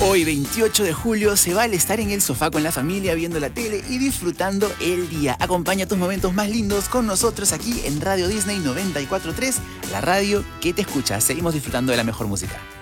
Hoy, 28 de julio, se vale estar en el sofá con la familia, viendo la tele y disfrutando el día. Acompaña tus momentos más lindos con nosotros aquí en Radio Disney 94.3, la radio que te escucha. Seguimos disfrutando de la mejor música.